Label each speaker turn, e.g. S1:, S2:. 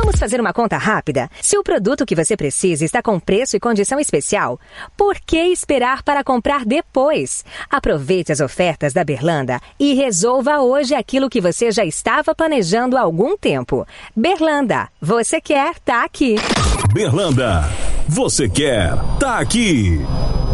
S1: Vamos fazer uma conta rápida? Se o produto que você precisa está com preço e condição especial, por que esperar para comprar depois? Aproveite as ofertas da Berlanda e resolva hoje aquilo que você já estava planejando há algum tempo. Berlanda, você quer, tá aqui.
S2: Berlanda, você quer, tá aqui.